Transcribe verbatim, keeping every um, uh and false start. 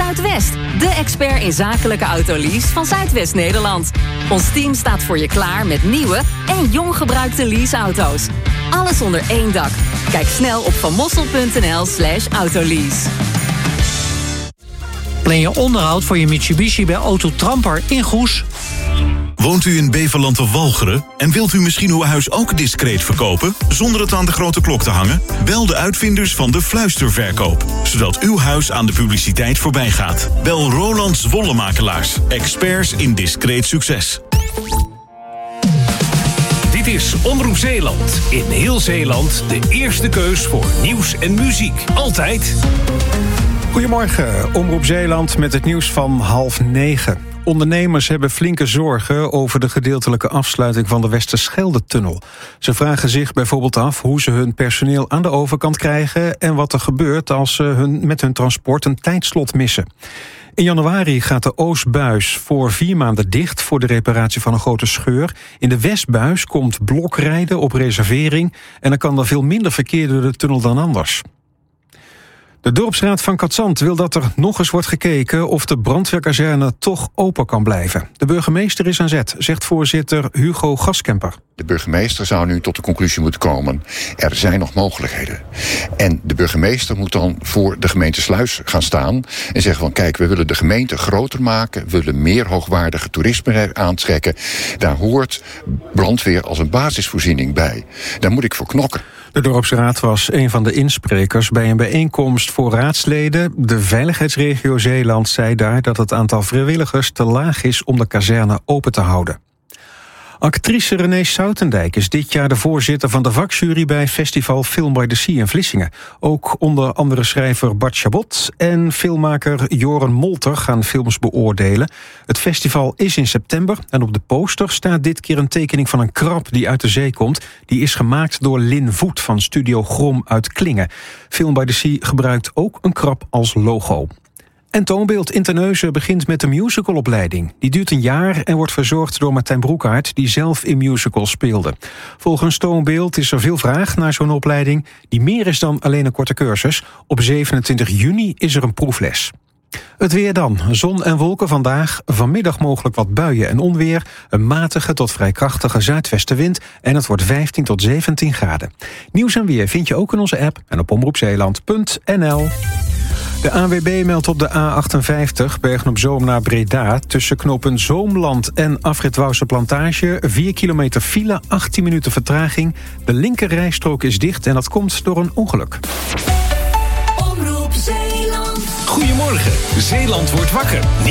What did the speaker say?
Zuidwest, de expert in zakelijke autolease van Zuidwest Nederland. Ons team staat voor je klaar met nieuwe en jong gebruikte leaseauto's. Alles onder één dak. Kijk snel op vanmossel.nl slash autolease. Plan je onderhoud voor je Mitsubishi bij Autotramper in Goes? Woont u in Beverland of Walcheren en wilt u misschien uw huis ook discreet verkopen, zonder het aan de grote klok te hangen? Bel de uitvinders van de fluisterverkoop, zodat uw huis aan de publiciteit voorbij gaat. Bel Roland Zwollemakelaars, experts in discreet succes. Dit is Omroep Zeeland. In heel Zeeland de eerste keus voor nieuws en muziek. Altijd. Goedemorgen, Omroep Zeeland met het nieuws van half negen. Ondernemers hebben flinke zorgen over de gedeeltelijke afsluiting van de Westerschelde-tunnel. Ze vragen zich bijvoorbeeld af hoe ze hun personeel aan de overkant krijgen en wat er gebeurt als ze hun, met hun transport een tijdslot missen. In januari gaat de Oostbuis voor vier maanden dicht voor de reparatie van een grote scheur. In de Westbuis komt blokrijden op reservering en dan kan er veel minder verkeer door de tunnel dan anders. De dorpsraad van Katzand wil dat er nog eens wordt gekeken of de brandweerkazerne toch open kan blijven. De burgemeester is aan zet, zegt voorzitter Hugo Gaskemper. De burgemeester zou nu tot de conclusie moeten komen: er zijn nog mogelijkheden. En de burgemeester moet dan voor de gemeente Sluis gaan staan en zeggen van kijk, we willen de gemeente groter maken, we willen meer hoogwaardige toerisme aantrekken. Daar hoort brandweer als een basisvoorziening bij. Daar moet ik voor knokken. De dorpsraad was een van de insprekers bij een bijeenkomst voor raadsleden. De veiligheidsregio Zeeland zei daar dat het aantal vrijwilligers te laag is om de kazerne open te houden. Actrice Renee Soutendijk is dit jaar de voorzitter van de vakjury bij festival Film by the Sea in Vlissingen. Ook onder andere schrijver Bart Chabot en filmmaker Joren Molter gaan films beoordelen. Het festival is in september en op de poster staat dit keer een tekening van een krab die uit de zee komt. Die is gemaakt door Lin Voet van Studio Grom uit Klingen. Film by the Sea gebruikt ook een krab als logo. En Toonbeeld in Terneuzen begint met de musicalopleiding. Die duurt een jaar en wordt verzorgd door Martijn Broekhaert, die zelf in musicals speelde. Volgens Toonbeeld is er veel vraag naar zo'n opleiding, die meer is dan alleen een korte cursus. Op zevenentwintig juni is er een proefles. Het weer dan. Zon en wolken vandaag. Vanmiddag mogelijk wat buien en onweer. Een matige tot vrij krachtige zuidwestenwind. En het wordt vijftien tot zeventien graden. Nieuws en weer vind je ook in onze app en op omroepzeeland punt n l. De A N W B meldt op de A achtenvijftig Bergen-op-Zoom naar Breda tussen knooppunt Zoomland en afrit Wouwse Plantage vier kilometer file, achttien minuten vertraging. De linker rijstrook is dicht en dat komt door een ongeluk. Goedemorgen, Zeeland wordt wakker.